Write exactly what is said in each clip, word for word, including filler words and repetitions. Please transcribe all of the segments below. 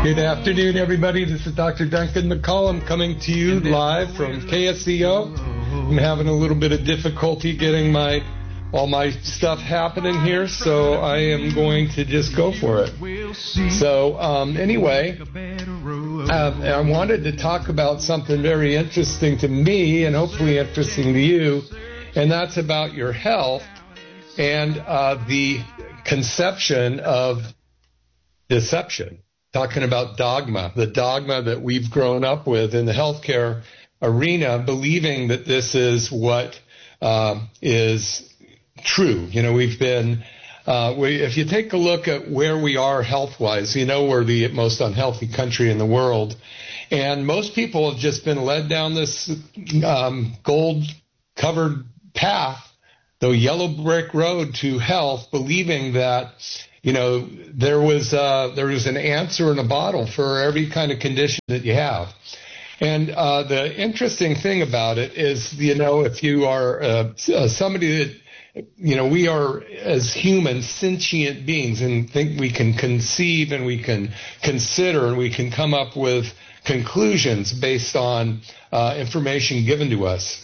Good afternoon, everybody. This is Doctor Duncan McCollum coming to you live from K S C O. I'm having a little bit of difficulty getting my all my stuff happening here, so I am going to just go for it. So um, anyway, uh, I wanted to talk about something very interesting to me and hopefully interesting to you, and that's about your health and uh, the conception of deception. Talking about dogma, the dogma that we've grown up with in the healthcare arena, believing that this is what uh, is true. You know, we've been, uh, we, if you take a look at where we are health-wise, you know we're the most unhealthy country in the world. And most people have just been led down this um, gold-covered path, the yellow brick road to health, believing that You know, there was uh, there was an answer in a bottle for every kind of condition that you have. And uh, the interesting thing about it is, you know, if you are uh, somebody that, you know, we are as humans, sentient beings, and think we can conceive and we can consider and we can come up with conclusions based on uh, information given to us.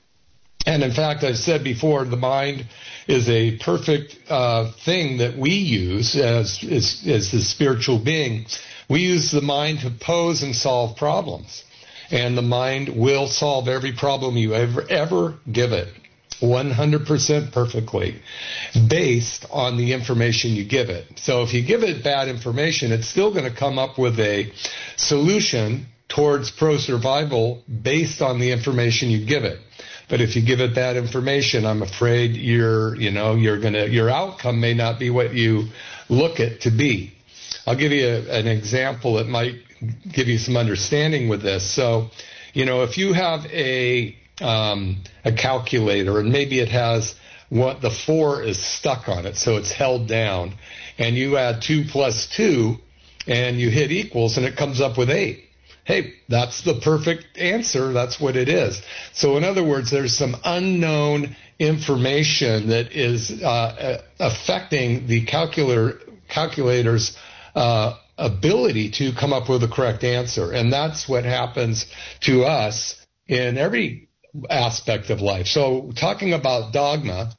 And in fact, I've said before, the mind is a perfect uh, thing that we use as, as as the spiritual being. We use the mind to pose and solve problems, and the mind will solve every problem you ever ever give it, one hundred percent perfectly, based on the information you give it. So if you give it bad information, it's still going to come up with a solution towards pro-survival based on the information you give it. But if you give it bad information, I'm afraid you're, you know, you're gonna, your outcome may not be what you look it to be. I'll give you a, an example that might give you some understanding with this. So, you know, if you have a um, a calculator and maybe it has what the four is stuck on it, so it's held down, and you add two plus two, and you hit equals, and it comes up with eight. Hey, that's the perfect answer. That's what it is. So in other words, there's some unknown information that is uh, affecting the calculator, calculator's uh, ability to come up with the correct answer. And that's what happens to us in every aspect of life. So talking about dogma,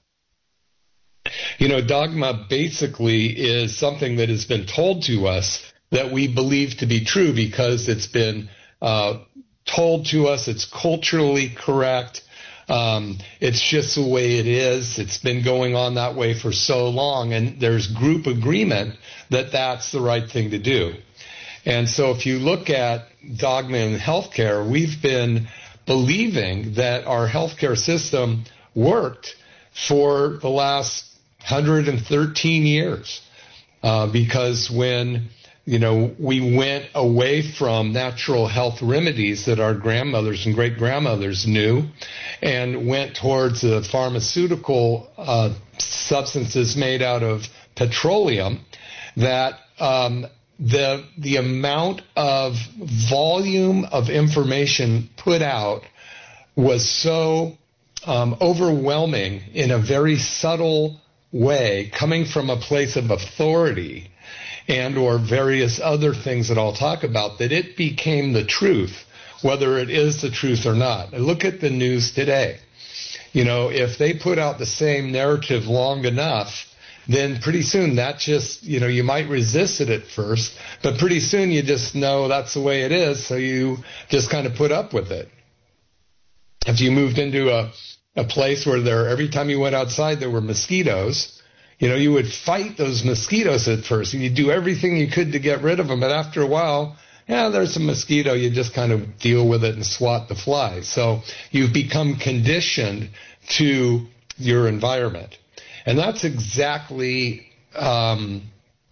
you know, dogma basically is something that has been told to us that we believe to be true because it's been uh, told to us, it's culturally correct, um, it's just the way it is, it's been going on that way for so long, and there's group agreement that that's the right thing to do. And so if you look at dogma in healthcare, we've been believing that our healthcare system worked for the last one hundred thirteen years uh, because when You know, we went away from natural health remedies that our grandmothers and great-grandmothers knew and went towards the pharmaceutical uh, substances made out of petroleum, that um, the the amount of volume of information put out was so um, overwhelming in a very subtle way, coming from a place of authority and or various other things that I'll talk about, that it became the truth, whether it is the truth or not. Look at the news today. You know, if they put out the same narrative long enough, then pretty soon that just, you know, you might resist it at first, but pretty soon you just know that's the way it is, so you just kind of put up with it. If you moved into a, a place where there, every time you went outside there were mosquitoes, you know, you would fight those mosquitoes at first, and you'd do everything you could to get rid of them. But after a while, yeah, there's a mosquito. You just kind of deal with it and swat the flies. So you've become conditioned to your environment. And that's exactly um,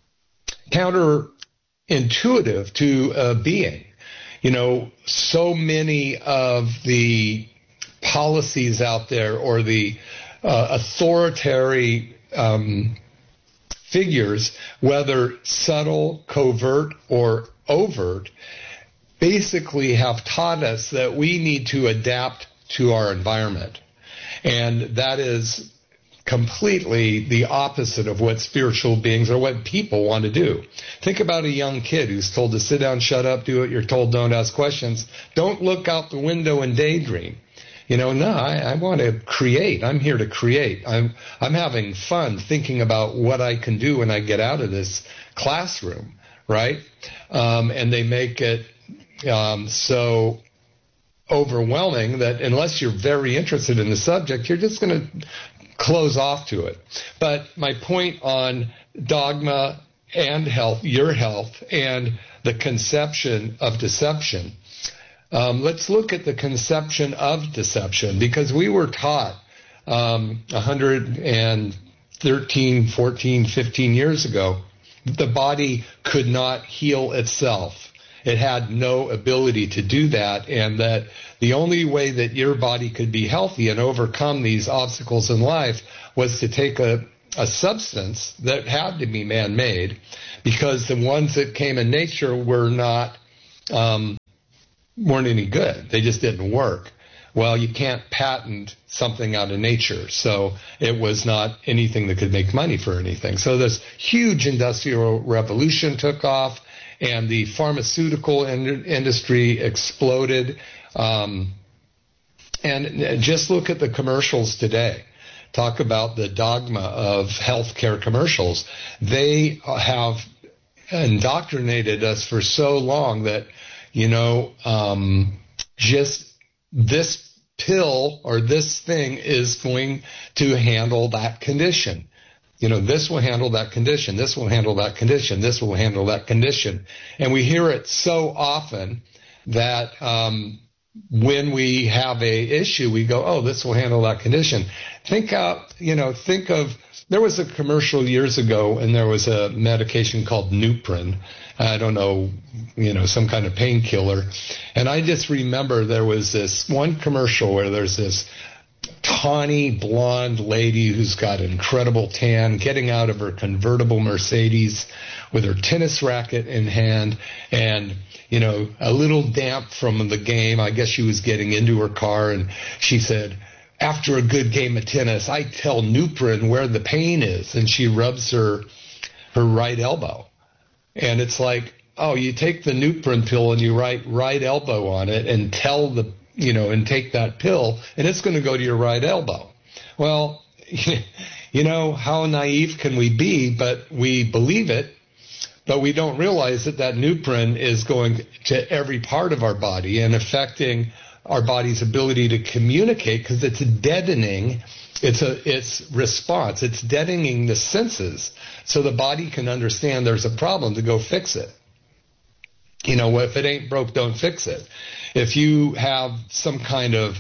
counterintuitive to a being. You know, so many of the policies out there or the uh, authoritarian Um, figures, whether subtle, covert, or overt, basically have taught us that we need to adapt to our environment. And that is completely the opposite of what spiritual beings or what people want to do. Think about a young kid who's told to sit down, shut up, do what you're told, don't ask questions. Don't look out the window and daydream. You know, no, I, I want to create. I'm here to create. I'm I'm having fun thinking about what I can do when I get out of this classroom, right? Um, and they make it um, so overwhelming that unless you're very interested in the subject, you're just going to close off to it. But my point on dogma and health, your health, and the conception of deception. Um, let's look at the conception of deception, because we were taught um, one hundred thirteen, fourteen, fifteen years ago the body could not heal itself. It had no ability to do that, and that the only way that your body could be healthy and overcome these obstacles in life was to take a, a substance that had to be man-made, because the ones that came in nature were not um, weren't any good. They just didn't work. Well, you can't patent something out of nature, so it was not anything that could make money for anything. So this huge industrial revolution took off, and the pharmaceutical in- industry exploded. Um, and just look at the commercials today. Talk about the dogma of healthcare commercials. They have indoctrinated us for so long that, you know, um, just this pill or this thing is going to handle that condition. You know, this will handle that condition. This will handle that condition. This will handle that condition. And we hear it so often that um, when we have a issue, we go, oh, this will handle that condition. Think out, you know, think of, there was a commercial years ago, and there was a medication called Nuprin. I don't know, you know, some kind of painkiller. And I just remember there was this one commercial where there's this tawny blonde lady who's got an incredible tan getting out of her convertible Mercedes with her tennis racket in hand, and, you know, a little damp from the game. I guess she was getting into her car, and she said, after a good game of tennis, I tell Nuprin where the pain is, and she rubs her her right elbow. And it's like, oh, you take the Nuprin pill and you write right elbow on it and tell the, you know, and take that pill, and it's going to go to your right elbow. Well, you know, how naive can we be? But we believe it, but we don't realize that that Nuprin is going to every part of our body and affecting our body's ability to communicate, because it's deadening It's a it's response. It's deadening the senses so the body can understand there's a problem to go fix it. You know, if it ain't broke, don't fix it. If you have some kind of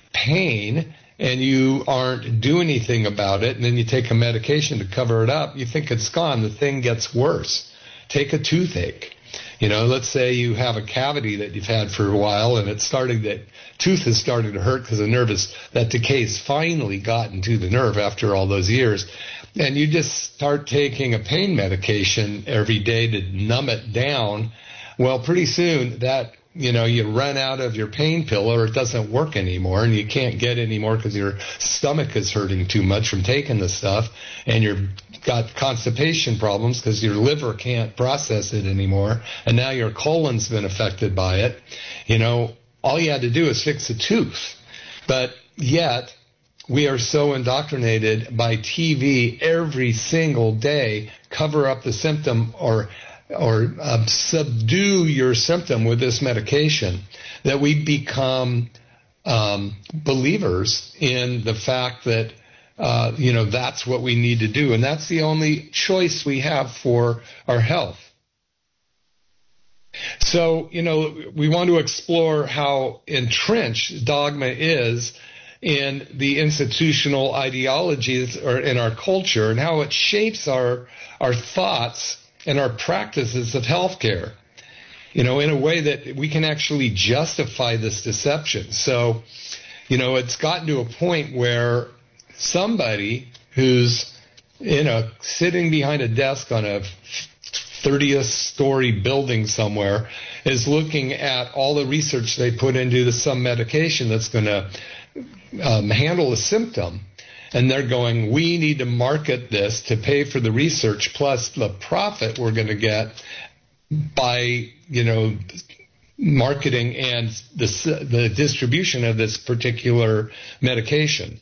pain and you aren't doing anything about it, and then you take a medication to cover it up, you think it's gone. The thing gets worse. Take a toothache. You know, let's say you have a cavity that you've had for a while, and it's starting that tooth is starting to hurt because the nerve is, that decay has finally gotten to the nerve after all those years. And you just start taking a pain medication every day to numb it down. Well, pretty soon that, you know, you run out of your pain pill, or it doesn't work anymore, and you can't get any more because your stomach is hurting too much from taking the stuff, and you've got constipation problems because your liver can't process it anymore, and now your colon's been affected by it. You know, all you had to do is fix a tooth. But yet, we are so indoctrinated by T V every single day, cover up the symptom or or uh, subdue your symptom with this medication, that we become um, believers in the fact that, uh, you know, that's what we need to do. And that's the only choice we have for our health. So, you know, we want to explore how entrenched dogma is in the institutional ideologies or in our culture, and how it shapes our our thoughts and our practices of healthcare, you know, in a way that we can actually justify this deception. So, you know, it's gotten to a point where somebody who's, you know, sitting behind a desk on a thirtieth story building somewhere is looking at all the research they put into the, some medication that's going to um, handle a symptom. And they're going, we need to market this to pay for the research plus the profit we're going to get by, you know, marketing and the, the distribution of this particular medication.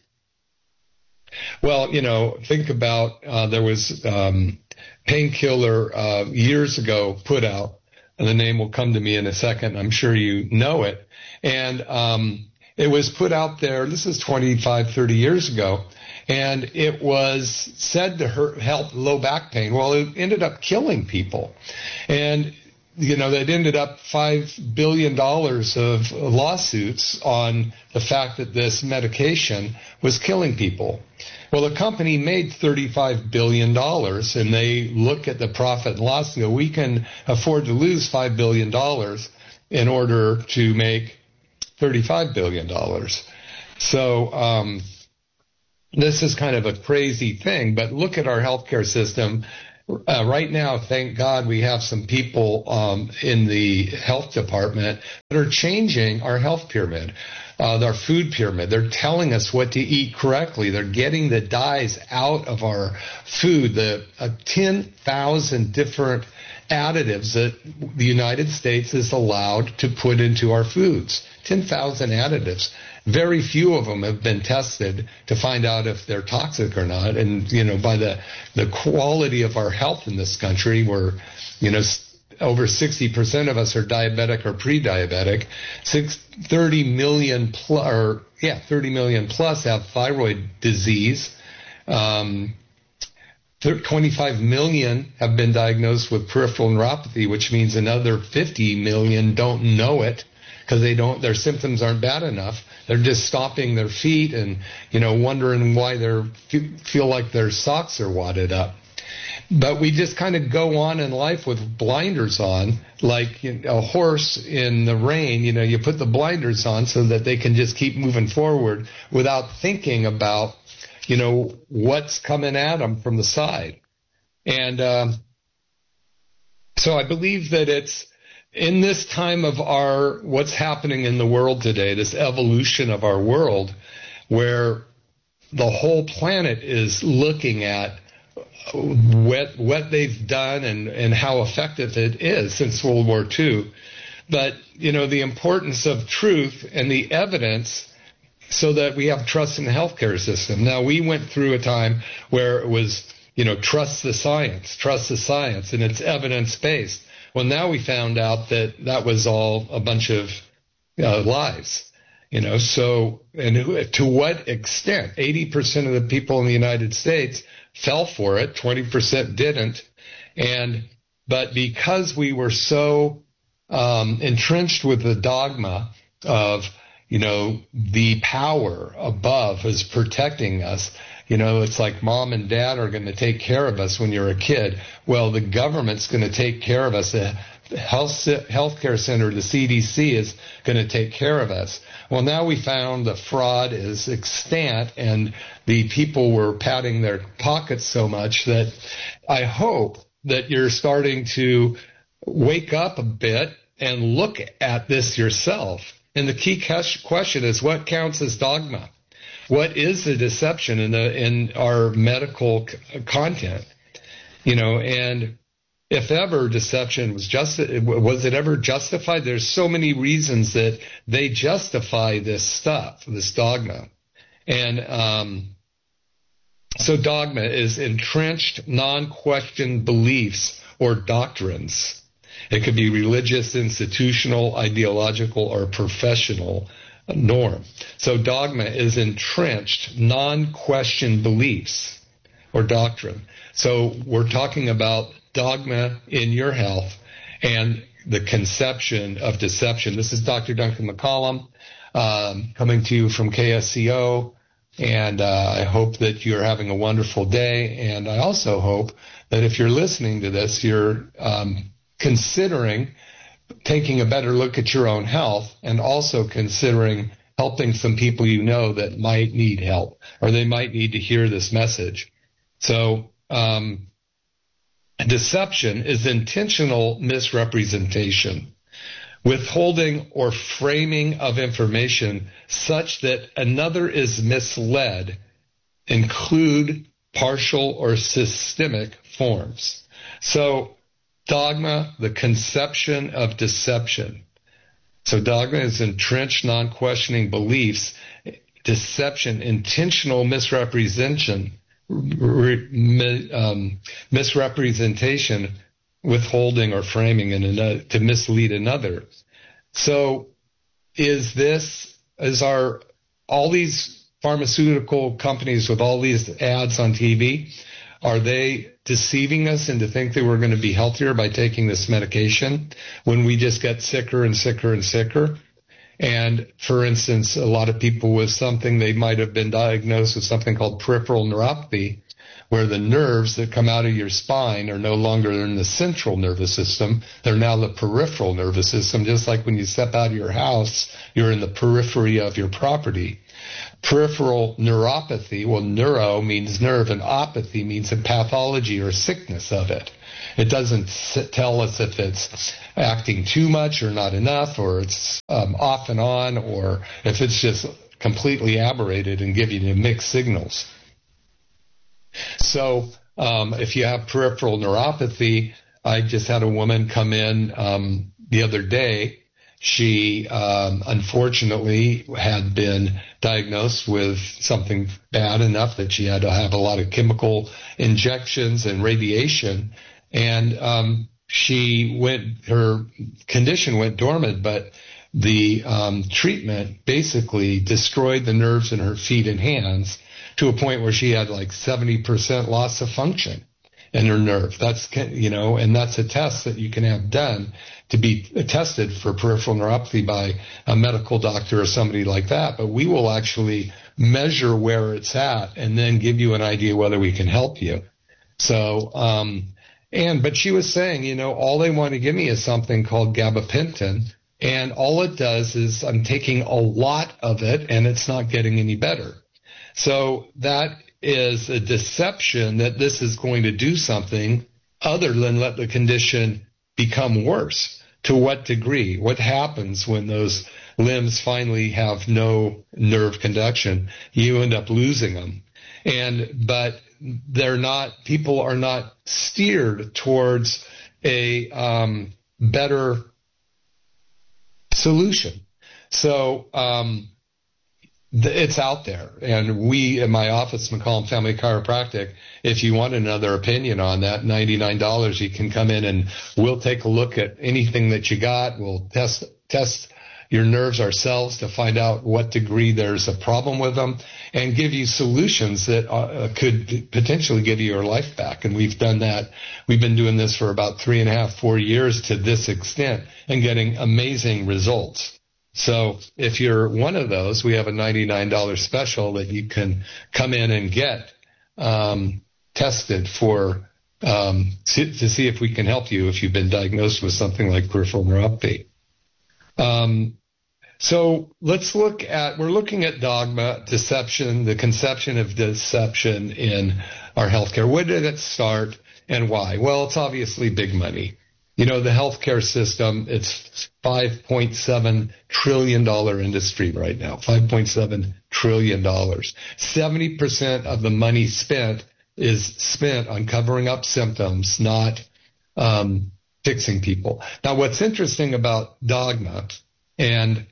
Well, you know, think about, uh, there was um, Painkiller uh, years ago put out, and the name will come to me in a second. I'm sure you know it. And um, it was put out there, this is twenty-five, thirty years ago, and it was said to hurt, help low back pain. Well, it ended up killing people. And, you know, that ended up five billion dollars of lawsuits on the fact that this medication was killing people. Well, the company made thirty-five billion dollars, and they look at the profit and loss and go, we can afford to lose five billion dollars in order to make thirty-five billion dollars. So um, this is kind of a crazy thing, but look at our healthcare system. Uh, right now, thank God, we have some people um, in the health department that are changing our health pyramid, uh, our food pyramid. They're telling us what to eat correctly. They're getting the dyes out of our food, the uh, ten thousand different additives that the United States is allowed to put into our foods. ten thousand additives. Very few of them have been tested to find out if they're toxic or not. And, you know, by the, the quality of our health in this country, we're, you know, over sixty percent of us are diabetic or pre-diabetic. Six, thirty million plus, or yeah, thirty million plus have thyroid disease. Um, twenty-five million have been diagnosed with peripheral neuropathy, which means another fifty million don't know it because they don't, their symptoms aren't bad enough. They're just stomping their feet and, you know, wondering why they feel like their socks are wadded up. But we just kind of go on in life with blinders on, like you know, a horse in the rain. You know, you put the blinders on so that they can just keep moving forward without thinking about, you know, what's coming at them from the side. And um, so I believe that it's in this time of our, what's happening in the world today, this evolution of our world, where the whole planet is looking at what what they've done and, and how effective it is since World War Two. But, you know, the importance of truth and the evidence so that we have trust in the healthcare system. Now, we went through a time where it was, you know, trust the science, trust the science, and it's evidence-based. Well, now we found out that that was all a bunch of uh, lies, you know. So, and who, to what extent? eighty percent of the people in the United States fell for it, twenty percent didn't. And, but because we were so um, entrenched with the dogma of, you know, the power above is protecting us. You know, it's like mom and dad are going to take care of us when you're a kid. Well, the government's going to take care of us. The health healthcare center, the C D C, is going to take care of us. Well, now we found the fraud is extant, and the people were patting their pockets so much that I hope that you're starting to wake up a bit and look at this yourself. And the key question is, what counts as dogma? What is the deception in the in our medical c- content? You know, and if ever deception was just, was it ever justified? There's so many reasons that they justify this stuff, this dogma. And um, so dogma is entrenched, non-questioned beliefs or doctrines. It could be religious, institutional, ideological, or professional norm. So dogma is entrenched, non-questioned beliefs or doctrine. So we're talking about dogma in your health and the conception of deception. This is Doctor Duncan McCollum um, coming to you from K S C O, and uh, I hope that you're having a wonderful day. And I also hope that if you're listening to this, you're um, considering taking a better look at your own health and also considering helping some people you know that might need help or they might need to hear this message. So um, deception is intentional misrepresentation, withholding or framing of information such that another is misled include partial or systemic forms. So dogma, the conception of deception. So dogma is entrenched, non-questioning beliefs. Deception, intentional misrepresentation, um, misrepresentation, withholding or framing in another, to mislead another. So is this, is our, all these pharmaceutical companies with all these ads on T V, are they deceiving us into think that we're going to be healthier by taking this medication when we just get sicker and sicker and sicker? And for instance, a lot of people with something, they might have been diagnosed with something called peripheral neuropathy, where the nerves that come out of your spine are no longer in the central nervous system. They're now the peripheral nervous system. Just like when you step out of your house, you're in the periphery of your property. Peripheral neuropathy, well, neuro means nerve and opathy means a pathology or sickness of it. It doesn't tell us if it's acting too much or not enough, or it's um, off and on, or if it's just completely aberrated and giving you mixed signals. So um, if you have peripheral neuropathy, I just had a woman come in um, the other day. She um, unfortunately had been diagnosed with something bad enough that she had to have a lot of chemical injections and radiation. And um, she went, her condition went dormant, but the um, treatment basically destroyed the nerves in her feet and hands to a point where she had like seventy percent loss of function in her nerve. That's, you know, and that's a test that you can have done to be tested for peripheral neuropathy by a medical doctor or somebody like that. But we will actually measure where it's at and then give you an idea whether we can help you. So, um, and, but she was saying, you know, all they want to give me is something called gabapentin. And all it does is I'm taking a lot of it and it's not getting any better. So that is a deception that this is going to do something other than let the condition become worse. To what degree? What happens when those limbs finally have no nerve conduction? You end up losing them. And, but they're not, people are not steered towards a um, better solution. So, um, it's out there, and we in my office, McCollum Family Chiropractic, if you want another opinion on that, ninety-nine dollars, you can come in and we'll take a look at anything that you got. We'll test test your nerves ourselves to find out what degree there's a problem with them and give you solutions that uh, could potentially give you your life back. And we've done that. We've been doing this for about three and a half, four years to this extent and getting amazing results. So if you're one of those, we have a ninety-nine dollars special that you can come in and get um, tested for um, to, to see if we can help you if you've been diagnosed with something like peripheral neuropathy. Um, so let's look at, we're looking at dogma, deception, the conception of deception in our healthcare. Where did it start and why? Well, it's obviously big money. You know, the healthcare system, it's five point seven trillion dollars industry right now, five point seven trillion dollars. seventy percent of the money spent is spent on covering up symptoms, not um, fixing people. Now, what's interesting about dogma, and,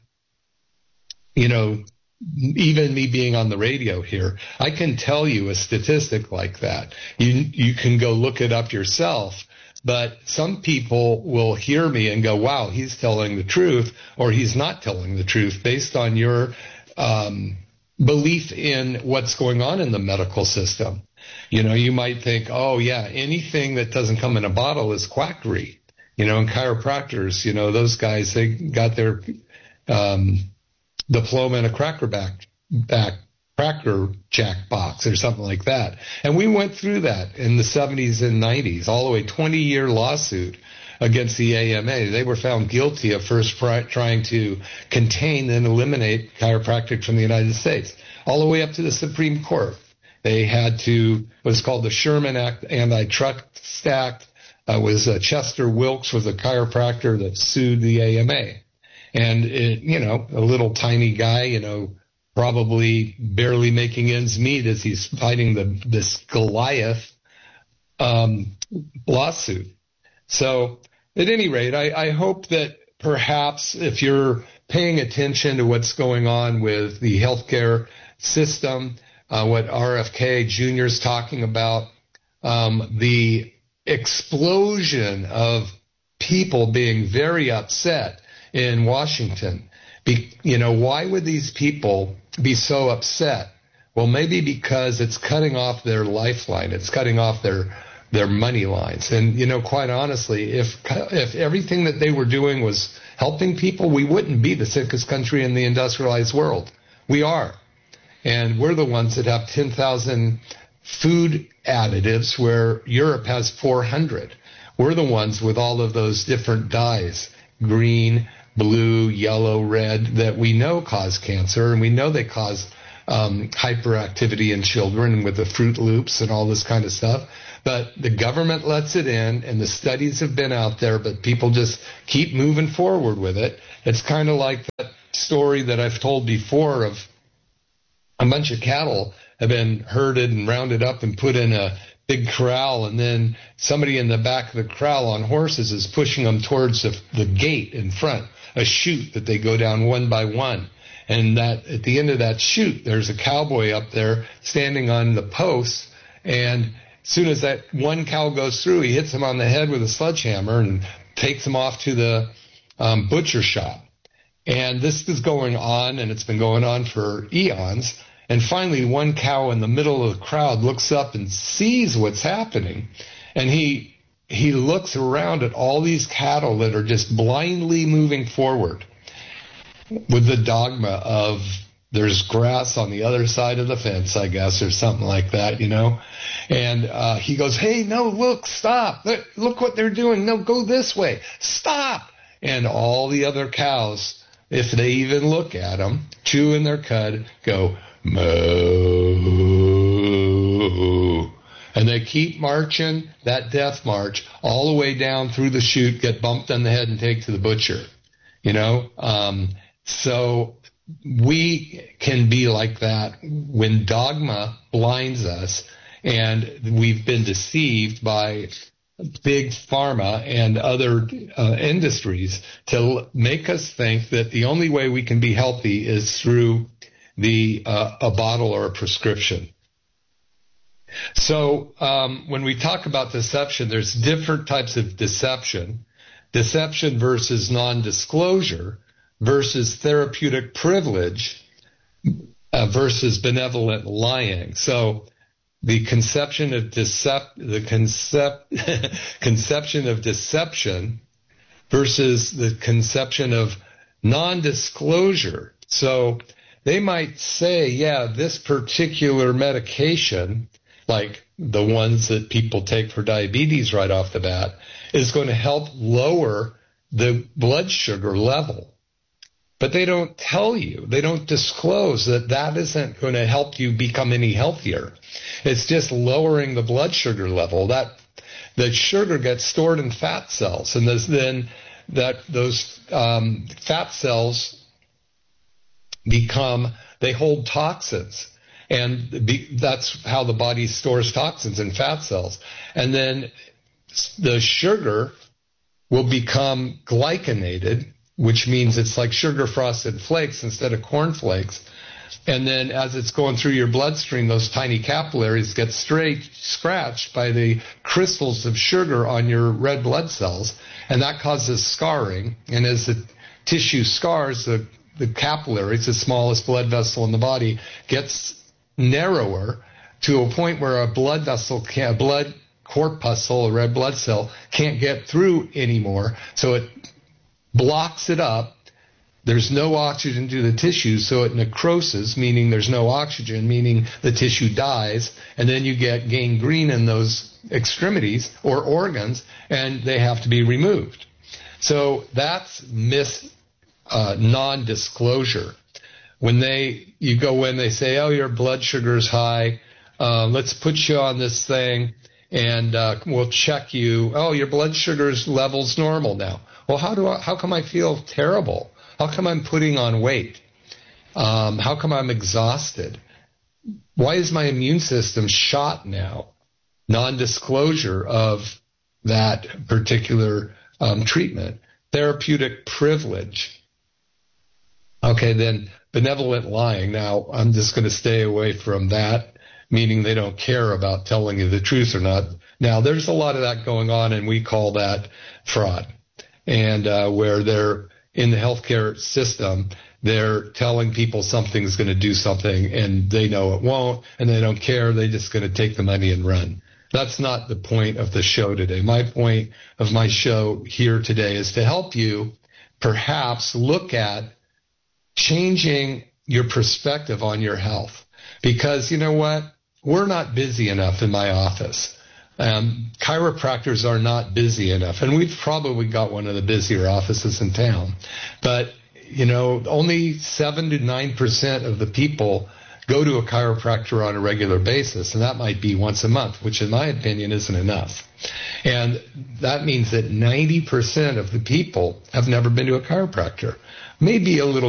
you know, even me being on the radio here, I can tell you a statistic like that. You, you can go look it up yourself. But some people will hear me and go, wow, he's telling the truth, or he's not telling the truth based on your um, belief in what's going on in the medical system. You know, you might think, oh, yeah, anything that doesn't come in a bottle is quackery. You know, and chiropractors, you know, those guys, they got their um, diploma in a crackerback back. Cracker Jack box or something like that. And we went through that in the seventies and nineties, all the way twenty-year lawsuit against the A M A. They were found guilty of first trying to contain and eliminate chiropractic from the United States, all the way up to the Supreme Court. They had to, what's called the Sherman Act, Antitrust Act. Uh, was uh, Chester Wilkes was a chiropractor that sued the A M A. And, it, you know, a little tiny guy, you know, probably barely making ends meet as he's fighting the this Goliath um, lawsuit. So at any rate, I, I hope that perhaps if you're paying attention to what's going on with the healthcare system, uh, what R F K Junior is talking about, um, the explosion of people being very upset in Washington. Be, you know, why would these people be so upset? Well, maybe because it's cutting off their lifeline. It's cutting off their their money lines. And, you know, quite honestly, if if everything that they were doing was helping people, we wouldn't be the sickest country in the industrialized world. We are. And we're the ones that have ten thousand food additives where Europe has four hundred. We're the ones with all of those different dyes, green, blue, yellow, red, that we know cause cancer, and we know they cause um, hyperactivity in children with the Fruit Loops and all this kind of stuff. But the government lets it in, and the studies have been out there, but people just keep moving forward with it. It's kind of like that story that I've told before of a bunch of cattle have been herded and rounded up and put in a big corral, and then somebody in the back of the corral on horses is pushing them towards the, the gate in front, a chute that they go down one by one. And that at the end of that chute, there's a cowboy up there standing on the post, and as soon as that one cow goes through, he hits him on the head with a sledgehammer and takes him off to the um, butcher shop. And this is going on, and it's been going on for eons. And finally, one cow in the middle of the crowd looks up and sees what's happening. And he he looks around at all these cattle that are just blindly moving forward with the dogma of there's grass on the other side of the fence, I guess, or something like that, you know. And uh, he goes, hey, no, look, stop. Look, look what they're doing. No, go this way. Stop. And all the other cows, if they even look at them, chewing their cud, go, moo. And they keep marching that death march all the way down through the chute, get bumped on the head and take to the butcher. You know, um, so we can be like that when dogma blinds us and we've been deceived by big pharma and other uh, industries to make us think that the only way we can be healthy is through the uh, a bottle or a prescription. So um, when we talk about deception, there's different types of deception. Deception versus non-disclosure versus therapeutic privilege uh, versus benevolent lying. So the conception of decept the concept conception of deception versus the conception of non-disclosure. So they might say, yeah, this particular medication, like the ones that people take for diabetes right off the bat, is going to help lower the blood sugar level. But they don't tell you, they don't disclose that that isn't going to help you become any healthier. It's just lowering the blood sugar level. That the sugar gets stored in fat cells, and then that those um, fat cells become, they hold toxins. And be, that's how the body stores toxins in fat cells. And then the sugar will become glycinated, which means it's like sugar frosted flakes instead of corn flakes. And then as it's going through your bloodstream, those tiny capillaries get straight, scratched by the crystals of sugar on your red blood cells, and that causes scarring. And as the tissue scars, the, the capillaries, the smallest blood vessel in the body, gets narrower to a point where a blood vessel can't, a blood corpuscle, a red blood cell, can't get through anymore. So it blocks it up. There's no oxygen to the tissue, so it necroses, meaning there's no oxygen, meaning the tissue dies, and then you get gangrene in those extremities or organs, and they have to be removed. So that's mis, uh, non-disclosure. When they, you go in, they say, oh, your blood sugar is high, uh, let's put you on this thing, and uh, we'll check you. Oh, your blood sugar level's normal now. Well, how do I, how come I feel terrible? How come I'm putting on weight? Um, how come I'm exhausted? Why is my immune system shot now? Non-disclosure of that particular um, treatment. Therapeutic privilege. Okay, then benevolent lying. Now, I'm just going to stay away from that, meaning they don't care about telling you the truth or not. Now, there's a lot of that going on, and we call that fraud. And uh, where they're in the healthcare system, they're telling people something's going to do something, and they know it won't, and they don't care. They're just going to take the money and run. That's not the point of the show today. My point of my show here today is to help you perhaps look at changing your perspective on your health. Because you know what? We're not busy enough in my office. Um, chiropractors are not busy enough. And we've probably got one of the busier offices in town. But, you know, only seven to nine percent of the people go to a chiropractor on a regular basis, and that might be once a month, which in my opinion isn't enough. And that means that ninety percent of the people have never been to a chiropractor. Maybe a little